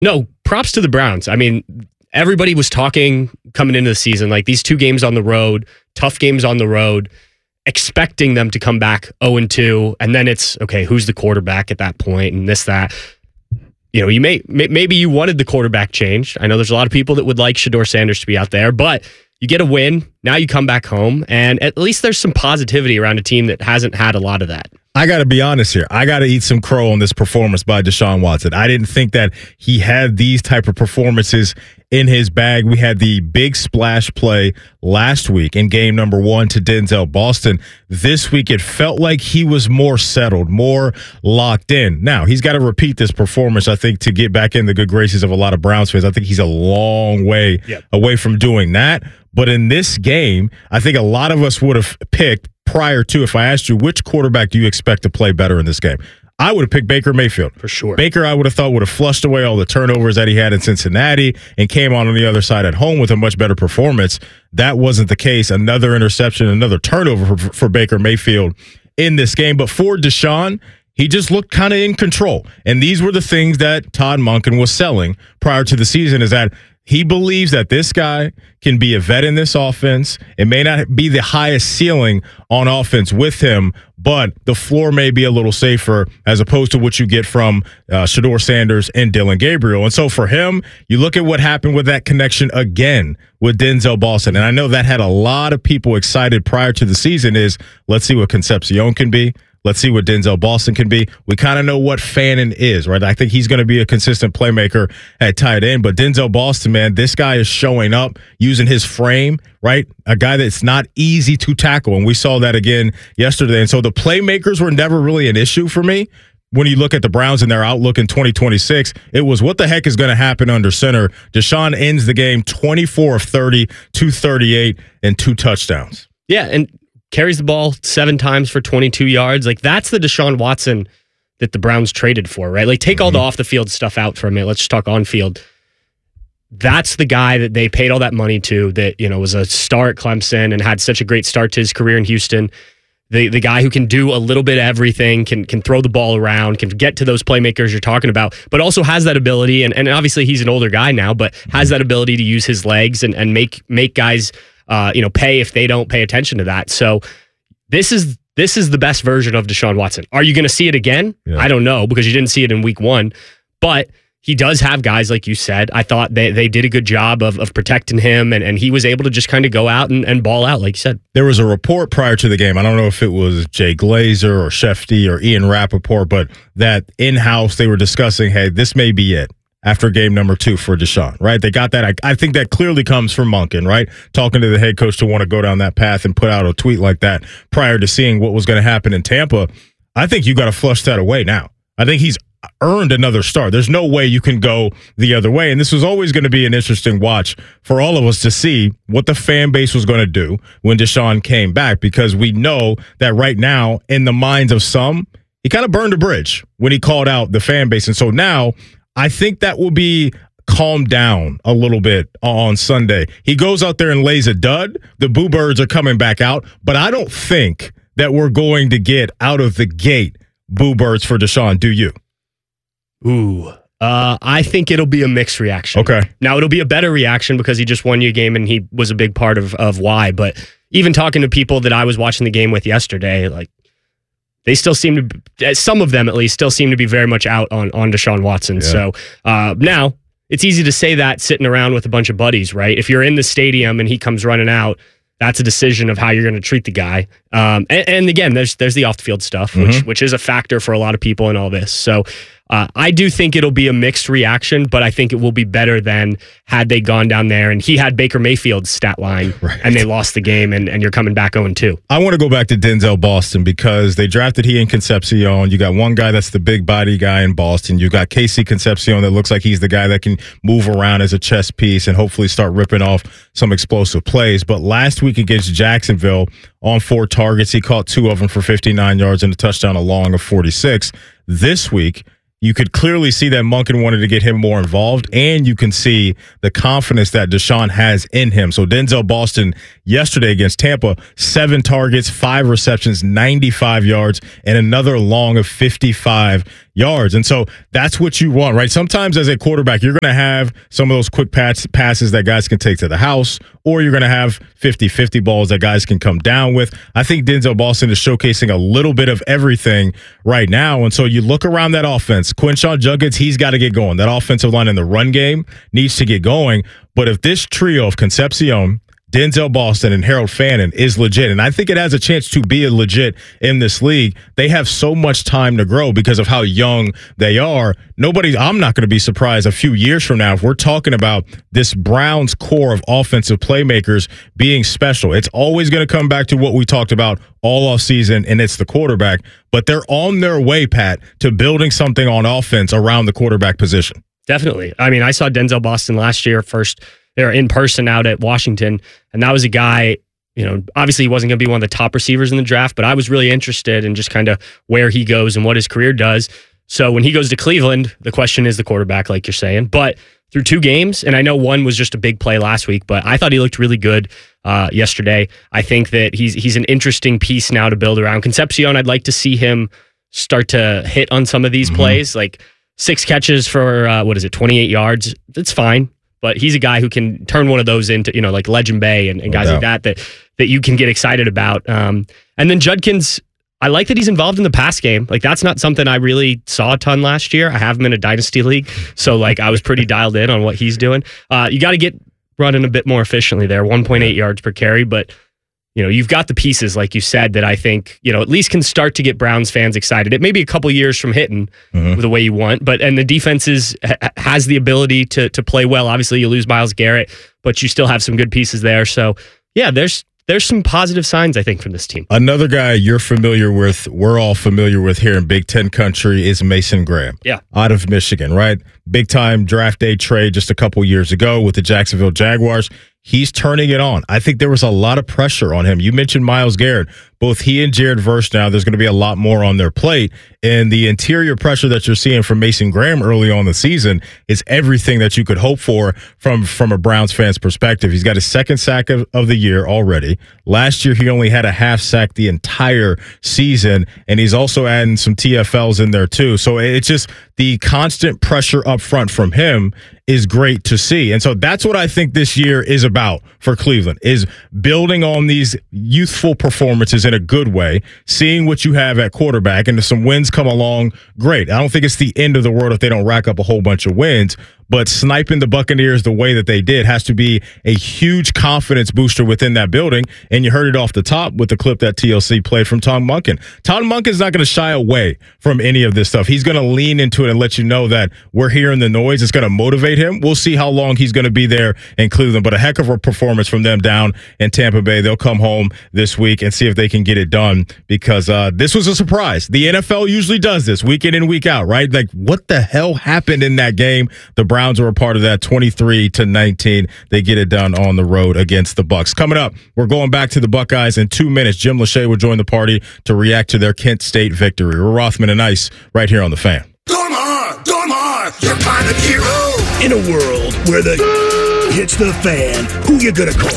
No, props to the Browns. I mean, everybody was talking coming into the season, like these 2 games on the road, tough games on the road, expecting them to come back 0-2, and then it's, okay, who's the quarterback at that point, and this, that. You know, you maybe you wanted the quarterback changed. I know there's a lot of people that would like Shedeur Sanders to be out there, but you get a win. Now you come back home, and at least there's some positivity around a team that hasn't had a lot of that. I got to be honest here. I got to eat some crow on this performance by Deshaun Watson. I didn't think that he had these type of performances in his bag. We had the big splash play last week in game number 1 to Denzel Boston. This week, it felt like he was more settled, more locked in. Now, he's got to repeat this performance, I think, to get back in the good graces of a lot of Browns fans. I think he's a long way away from doing that. But in this game, I think a lot of us would have picked prior to, if I asked you, which quarterback do you expect to play better in this game? I would have picked Baker Mayfield. For sure. Baker, I would have thought, would have flushed away all the turnovers that he had in Cincinnati and came on the other side at home with a much better performance. That wasn't the case. Another interception, another turnover for Baker Mayfield in this game. But for Deshaun, he just looked kind of in control. And these were the things that Todd Monken was selling prior to the season, is that he believes that this guy can be a vet in this offense. It may not be the highest ceiling on offense with him, but the floor may be a little safer as opposed to what you get from Shedeur Sanders and Dillon Gabriel. And so for him, you look at what happened with that connection again with Denzel Boston. And I know that had a lot of people excited prior to the season is, let's see what Concepcion can be. Let's see what Denzel Boston can be. We kind of know what Fannin is, right? I think he's going to be a consistent playmaker at tight end. But Denzel Boston, man, this guy is showing up using his frame, right? A guy that's not easy to tackle. And we saw that again yesterday. And so the playmakers were never really an issue for me. When you look at the Browns and their outlook in 2026, it was what the heck is going to happen under center. Deshaun ends the game 24 of 30, 238, and 2 touchdowns. Yeah, and carries the ball 7 times for 22 yards. Like, that's the Deshaun Watson that the Browns traded for, right? Like, take all the off-the-field stuff out for a minute. Let's just talk on-field. That's the guy that they paid all that money to that, you know, was a star at Clemson and had such a great start to his career in Houston. The guy who can do a little bit of everything, can throw the ball around, can get to those playmakers you're talking about, but also has that ability, and obviously he's an older guy now, but has that ability to use his legs and make guys pay if they don't pay attention to that. So this is the best version of Deshaun Watson. Are you going to see it again? Yeah. I don't know, because you didn't see it in week 1, but he does have guys, like you said. I thought they did a good job of protecting him, and he was able to just kind of go out and ball out, like you said. There was a report prior to the game. I don't know if it was Jay Glazer or Shefty or Ian Rappaport, but that in-house they were discussing, hey, this may be it after game number 2 for Deshaun, right? They got that. I think that clearly comes from Monken, right? Talking to the head coach to want to go down that path and put out a tweet like that prior to seeing what was going to happen in Tampa. I think you got to flush that away now. I think he's earned another start. There's no way you can go the other way. And this was always going to be an interesting watch for all of us to see what the fan base was going to do when Deshaun came back, because we know that right now, in the minds of some, he kind of burned a bridge when he called out the fan base. And so now I think that will be calmed down a little bit on Sunday. He goes out there and lays a dud. The Boo Birds are coming back out, but I don't think that we're going to get out of the gate Boo Birds for Deshaun. Do you? Ooh, I think it'll be a mixed reaction. Okay. Now, it'll be a better reaction because he just won you a game and he was a big part of why. But even talking to people that I was watching the game with yesterday, like, they still seem to, some of them at least, still seem to be very much out on Deshaun Watson. Yeah. So now, it's easy to say that sitting around with a bunch of buddies, right? If you're in the stadium and he comes running out, that's a decision of how you're going to treat the guy. And again, there's the off-the-field stuff, which is a factor for a lot of people in all this. So I do think it'll be a mixed reaction, but I think it will be better than had they gone down there and he had Baker Mayfield's stat line and they lost the game and you're coming back 0-2. I want to go back to Denzel Boston because they drafted he and Concepcion. You got one guy that's the big body guy in Boston. You got Casey Concepcion that looks like he's the guy that can move around as a chess piece and hopefully start ripping off some explosive plays. But last week against Jacksonville, on 4 targets, he caught 2 of them for 59 yards and a touchdown, a long of 46. This week, you could clearly see that Monken wanted to get him more involved, and you can see the confidence that Deshaun has in him. So Denzel Boston yesterday against Tampa, 7 targets, 5 receptions, 95 yards, and another long of 55 yards. And so that's what you want, right? Sometimes as a quarterback, you're going to have some of those quick passes that guys can take to the house, or you're going to have 50-50 balls that guys can come down with. I think Denzel Boston is showcasing a little bit of everything right now. And so you look around that offense, Quinshon Judkins, he's got to get going. That offensive line in the run game needs to get going. But if this trio of Concepcion, Denzel Boston, and Harold Fannin is legit, and I think it has a chance to be legit in this league, they have so much time to grow because of how young they are. I'm not going to be surprised a few years from now if we're talking about this Browns core of offensive playmakers being special. It's always going to come back to what we talked about all off season, and it's the quarterback. But they're on their way, Pat, to building something on offense around the quarterback position. Definitely. I mean, I saw Denzel Boston last year they're in person out at Washington, and that was a guy, obviously he wasn't going to be one of the top receivers in the draft, but I was really interested in just kind of where he goes and what his career does. So when he goes to Cleveland, the question is the quarterback, like you're saying. But through 2 games, and I know one was just a big play last week, but I thought he looked really good yesterday. I think that he's an interesting piece now to build around. Concepcion, I'd like to see him start to hit on some of these plays, like 6 catches for, 28 yards. That's fine. But he's a guy who can turn one of those into, like Legend Bay and guys like that you can get excited about. And then Judkins, I like that he's involved in the pass game. Like, that's not something I really saw a ton last year. I have him in a dynasty league, so I was pretty dialed in on what he's doing. You got to get running a bit more efficiently there, 1.8 yards per carry, but you've got the pieces, like you said, that I think, at least can start to get Browns fans excited. It may be a couple years from hitting the way you want, and the defense has the ability to play well. Obviously, you lose Myles Garrett, but you still have some good pieces there. So, yeah, there's some positive signs, I think, from this team. Another guy you're familiar with, we're all familiar with here in Big Ten country, is Mason Graham. Yeah. Out of Michigan, right? Big-time draft day trade just a couple years ago with the Jacksonville Jaguars. He's turning it on. I think there was a lot of pressure on him. You mentioned Myles Garrett. Both he and Jared Verse now, there's going to be a lot more on their plate. And the interior pressure that you're seeing from Mason Graham early on in the season is everything that you could hope for from a Browns fan's perspective. He's got his 2nd sack of the year already. Last year, he only had a half sack the entire season, and he's also adding some TFLs in there too. So it's just the constant pressure up front from him is great to see. And so that's what I think this year is about for Cleveland, is building on these youthful performances in a good way, seeing what you have at quarterback, and if some wins come along, great. I don't think it's the end of the world if they don't rack up a whole bunch of wins, but sniping the Buccaneers the way that they did has to be a huge confidence booster within that building. And you heard it off the top with the clip that TLC played from Todd Monken. Todd Monken's not going to shy away from any of this stuff. He's going to lean into it and let you know that we're hearing the noise. It's going to motivate him. We'll see how long he's going to be there in Cleveland, but a heck of a performance from them down in Tampa Bay. They'll come home this week and see if they can get it done, because this was a surprise. The NFL usually does this week in and week out, right? Like, what the hell happened in that game? The Browns were a part of that. 23-19. They get it done on the road against the Bucs. Coming up, we're going back to the Buckeyes in 2 minutes. Jim Lachey will join the party to react to their Kent State victory. We're Rothman and Ice right here on The Fan. Dormar, you're kind of hero. In a world where the hits the fan, who you gonna call?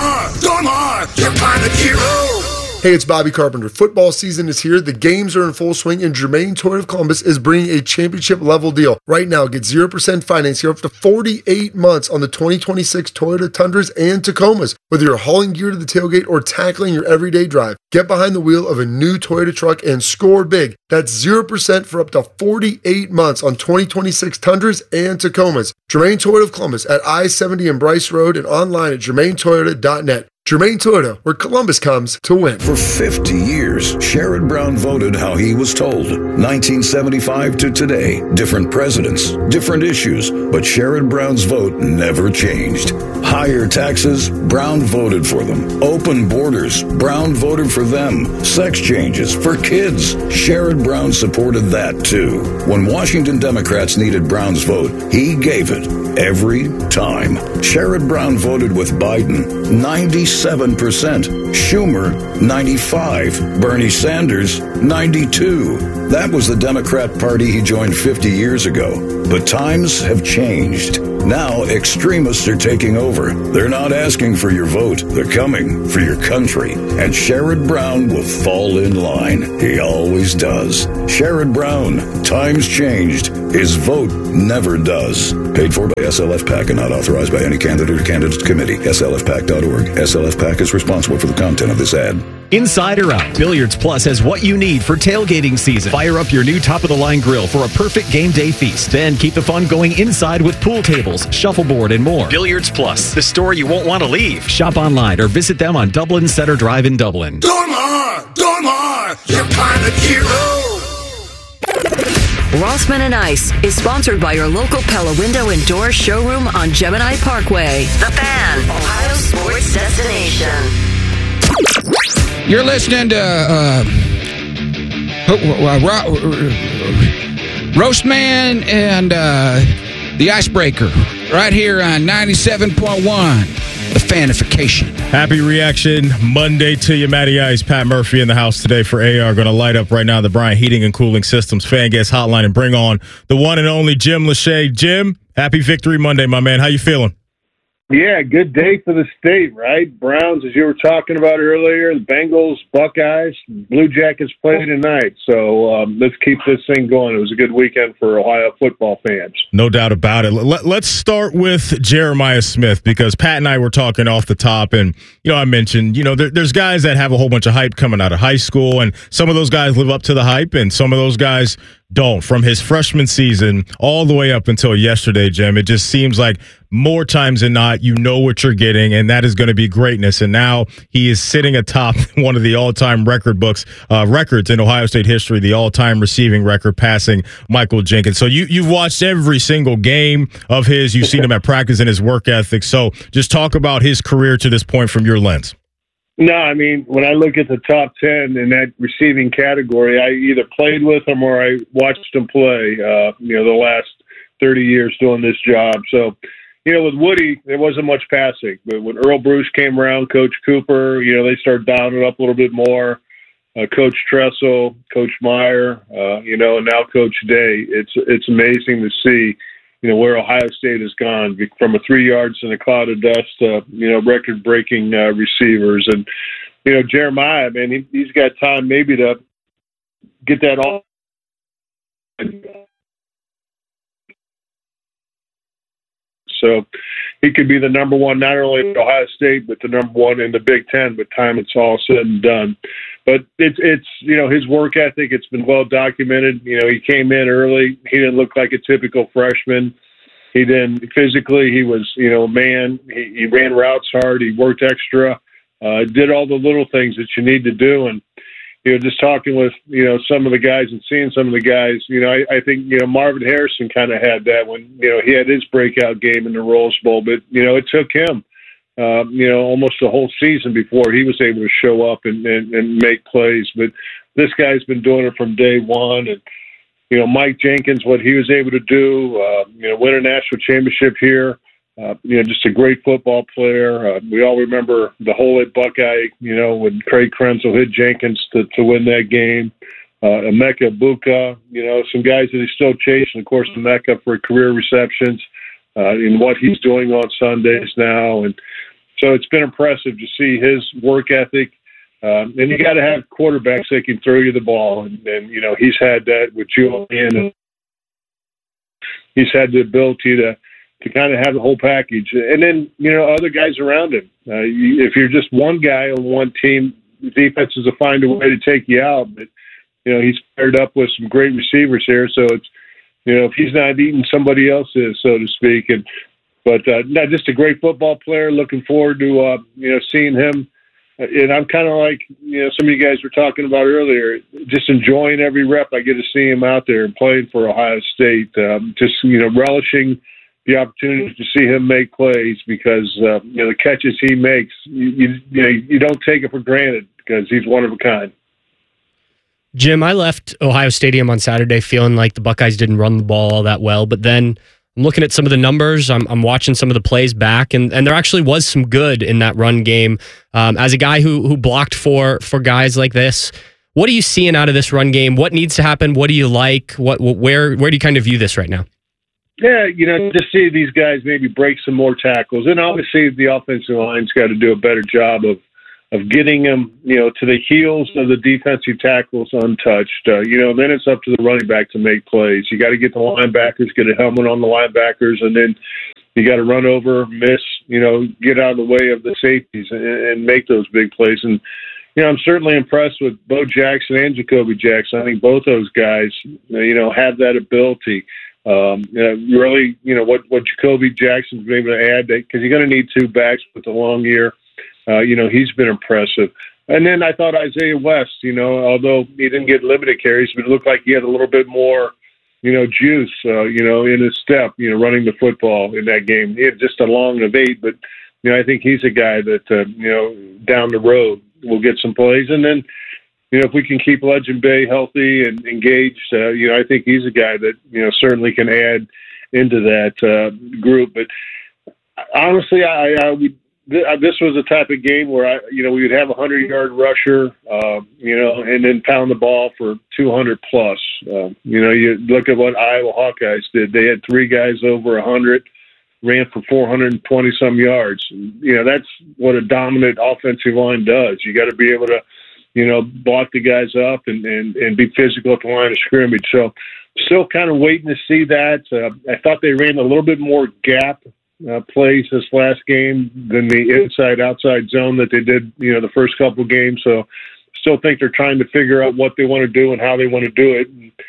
Dormar, you're kind of hero. Hey, it's Bobby Carpenter. Football season is here. The games are in full swing, and Germain Toyota of Columbus is bringing a championship-level deal. Right now, get 0% financing up to 48 months on the 2026 Toyota Tundras and Tacomas. Whether you're hauling gear to the tailgate or tackling your everyday drive, get behind the wheel of a new Toyota truck and score big. That's 0% for up to 48 months on 2026 Tundras and Tacomas. Germain Toyota of Columbus at I-70 and Bryce Road, and online at germaintoyota.net. Germain Toyota, where Columbus comes to win. For 50 years, Sherrod Brown voted how he was told. 1975 to today, different presidents, different issues, but Sherrod Brown's vote never changed. Higher taxes, Brown voted for them. Open borders, Brown voted for them. Sex changes for kids, Sherrod Brown supported that too. When Washington Democrats needed Brown's vote, he gave it every time. Sherrod Brown voted with Biden, 97%. Schumer, 95%. Bernie Sanders, 92%. That was the Democrat Party he joined 50 years ago. But times have changed. Now extremists are taking over. They're not asking for your vote. They're coming for your country. And Sherrod Brown will fall in line. He always does. Sherrod Brown. Times changed. His vote never does. Paid for by SLF PAC and not authorized by any candidate or candidates committee. SLFPAC.org. SLF PAC is responsible for the content of this ad. Inside or out, Billiards Plus has what you need for tailgating season. Fire up your new top-of-the-line grill for a perfect game day feast. Then keep the fun going inside with pool tables, shuffleboard, and more. Billiards Plus, the store you won't want to leave. Shop online or visit them on Dublin Center Drive in Dublin. Dormar, your pilot hero. Rossman and Ice is sponsored by your local Pella Window and Door showroom on Gemini Parkway. The Fan, Ohio sports destination. You're listening to Roastman and the Icebreaker right here on 97.1, The Fanification. Happy Reaction Monday to you, Matty Ice. Pat Murphy in the house today for AR. Going to light up right now the Bryant Heating and Cooling Systems Fan Guest Hotline and bring on the one and only Jim Lachey. Jim, happy Victory Monday, my man. How you feeling? Yeah, good day for the state, right? Browns, as you were talking about earlier, the Bengals, Buckeyes, Blue Jackets play tonight. So let's keep this thing going. It was a good weekend for Ohio football fans. No doubt about it. Let's start with Jeremiah Smith, because Pat and I were talking off the top, and I mentioned there's guys that have a whole bunch of hype coming out of high school, and some of those guys live up to the hype, and some of those guys don't. From his freshman season all the way up until yesterday, Jim, it just seems like more times than not, you know what you're getting, and that is going to be greatness. And now he is sitting atop one of the all-time records in Ohio State history, the all-time receiving record, passing Michael Jenkins. So you've watched every single game of his. You've seen him at practice and his work ethic. So just talk about his career to this point from your lens. No, I mean, when I look at the top 10 in that receiving category, I either played with him or I watched him play, the last 30 years doing this job. So, with Woody, there wasn't much passing. But when Earl Bruce came around, Coach Cooper, they started dialing it up a little bit more. Coach Tressel, Coach Meyer, and now Coach Day. It's amazing to see, where Ohio State has gone from a 3 yards in a cloud of dust to, record-breaking receivers. And, Jeremiah, man, he's got time maybe to get that all. So he could be the number one, not only at Ohio State, but the number one in the Big Ten by the time it's all said and done. But it's his work ethic, it's been well documented. He came in early. He didn't look like a typical freshman. He didn't physically. He was, a man. He ran routes hard. He worked extra, did all the little things that you need to do. And, just talking with, some of the guys and seeing some of the guys, I think, Marvin Harrison kind of had that when, he had his breakout game in the Rose Bowl, but, it took him, almost the whole season before he was able to show up and make plays. But this guy's been doing it from day one. And, Mike Jenkins, what he was able to do, win a national championship here. Just a great football player. We all remember the hole at Buckeye, when Craig Krenzel hit Jenkins to win that game. Emeka Buka, some guys that he's still chasing. Of course, Emeka for career receptions in what he's doing on Sundays now. And so it's been impressive to see his work ethic. And you got to have quarterbacks that can throw you the ball. And he's had that with Julian. He's had the ability to kind of have the whole package. And then, other guys around him. If you're just one guy on one team, the defenses will find a way to take you out. But, he's paired up with some great receivers here. So it's, if he's not eating, somebody else is, so to speak. But not just a great football player. Looking forward to, seeing him. And I'm kind of like, some of you guys were talking about earlier, just enjoying every rep I get to see him out there and playing for Ohio State. Relishing the opportunity to see him make plays because, the catches he makes, you don't take it for granted because he's one of a kind. Jim, I left Ohio Stadium on Saturday feeling like the Buckeyes didn't run the ball all that well, but then I'm looking at some of the numbers. I'm watching some of the plays back, and there actually was some good in that run game. As a guy who blocked for guys like this, what are you seeing out of this run game? What needs to happen? What do you like? Where do you kind of view this right now? Yeah, to see these guys maybe break some more tackles. And obviously the offensive line's got to do a better job of getting them, to the heels of the defensive tackles untouched. Then it's up to the running back to make plays. You got to get the linebackers, get a helmet on the linebackers, and then you got to run over, miss, get out of the way of the safeties and make those big plays. And, I'm certainly impressed with Bo Jackson and Jacoby Jackson. I think both those guys, have that ability. Really, what Jacoby Jackson's been able to add, because you're going to need two backs with the long year. He's been impressive. And then I thought Isaiah West, although he didn't get limited carries, but it looked like he had a little bit more, juice, in his step, running the football in that game. He had just a long of 8, but, I think he's a guy that, down the road will get some plays. And then, if we can keep Legend Bay healthy and engaged, I think he's a guy that, certainly can add into that group. But honestly, this was a type of game where we would have a 100-yard rusher, and then pound the ball for 200 plus. You look at what Iowa Hawkeyes did. They had 3 guys over 100, ran for 420 some yards. That's what a dominant offensive line does. You got to be able to, block the guys up and be physical at the line of scrimmage. So still kind of waiting to see that. I thought they ran a little bit more gap plays this last game than the inside-outside zone that they did, the first couple of games. So still think they're trying to figure out what they want to do and how they want to do it. And,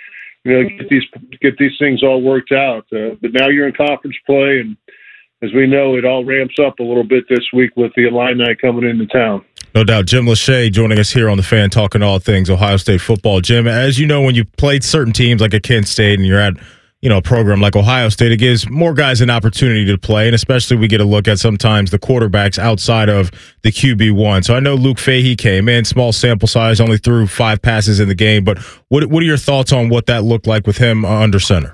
get these things all worked out. But now you're in conference play, and as we know, it all ramps up a little bit this week with the Illini coming into town. No doubt. Jim Lachey joining us here on The Fan, talking all things Ohio State football. Jim, as you know, when you played certain teams like at Kent State and you're at a program like Ohio State, it gives more guys an opportunity to play, and especially we get a look at sometimes the quarterbacks outside of the QB1. So I know Luke Fahey came in, small sample size, only threw 5 passes in the game, but what are your thoughts on what that looked like with him under center?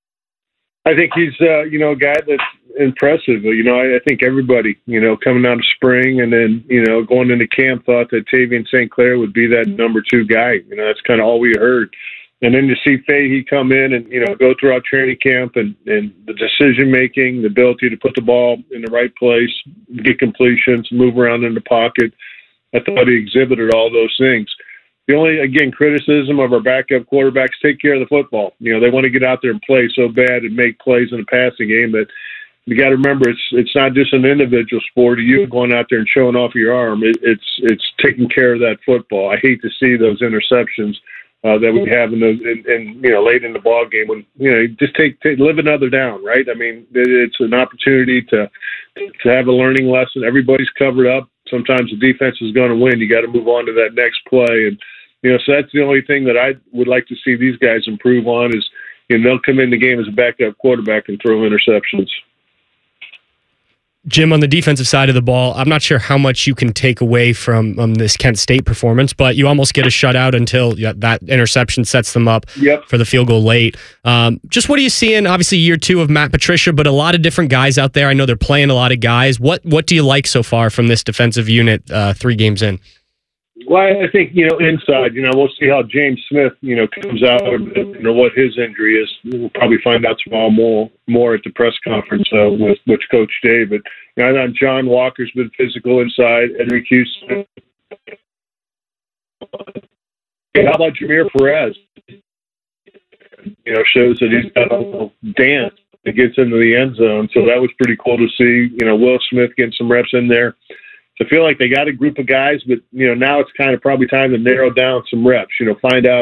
I think he's, a guy that's impressive. I think everybody, coming out of spring and then, going into camp thought that Tavian St. Clair would be that number 2 guy. That's kind of all we heard. And then to see Fahey come in and, go throughout training camp and the decision-making, the ability to put the ball in the right place, get completions, move around in the pocket, I thought he exhibited all those things. The only, again, criticism of our backup quarterbacks, take care of the football. They want to get out there and play so bad and make plays in the passing game, but you got to remember it's not just an individual sport of you going out there and showing off your arm. It's taking care of that football. I hate to see those interceptions that we have in those, and late in the ball game when just live another down, right? I mean, it's an opportunity to have a learning lesson. Everybody's covered up. Sometimes the defense is going to win. You got to move on to that next play, and so that's the only thing that I would like to see these guys improve on is they'll come in the game as a backup quarterback and throw interceptions. Jim, on the defensive side of the ball, I'm not sure how much you can take away from this Kent State performance, but you almost get a shutout until that interception sets them up for the field goal late. Just what are you seeing? Obviously, year 2 of Matt Patricia, but a lot of different guys out there. I know they're playing a lot of guys. What do you like so far from this defensive unit 3 games in? Well, I think, inside, we'll see how James Smith, comes out or what his injury is. We'll probably find out tomorrow more at the press conference with Coach Dave. But, I know John Walker's been physical inside. Edric Houston. How about Jameer Perez? Shows that he's got a little dance that gets into the end zone. So that was pretty cool to see. Will Smith getting some reps in there. I feel like they got a group of guys, but, now it's kind of probably time to narrow down some reps, find out.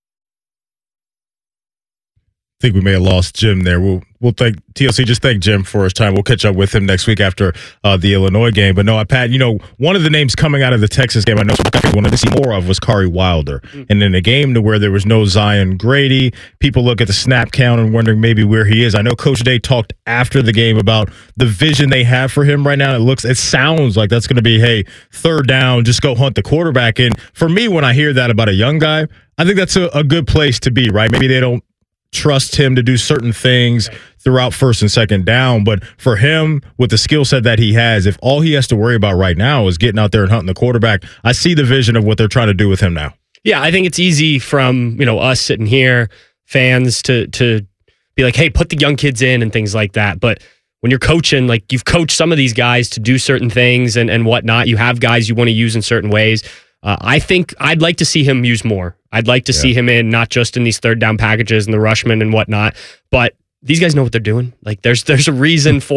I think we may have lost Jim there. We'll thank TLC. Just thank Jim for his time. We'll catch up with him next week after the Illinois game. But no, Pat, one of the names coming out of the Texas game I know I wanted to see more of was Kari Wilder. And in a game to where there was no Zion Grady, people look at the snap count and wondering maybe where he is. I know Coach Day talked after the game about the vision they have for him right now. It sounds like that's going to be, hey, 3rd down, just go hunt the quarterback. And for me, when I hear that about a young guy, I think that's a good place to be, right? Maybe they don't trust him to do certain things throughout 1st and 2nd down. But for him, with the skill set that he has, if all he has to worry about right now is getting out there and hunting the quarterback, I see the vision of what they're trying to do with him now. Yeah, I think it's easy from us sitting here, fans, to be like, hey, put the young kids in and things like that. But when you're coaching, like you've coached some of these guys to do certain things and whatnot. You have guys you want to use in certain ways. I think I'd like to see him use more. I'd like to see him in, not just in these third down packages and the rushman and whatnot, but these guys know what they're doing. Like there's a reason for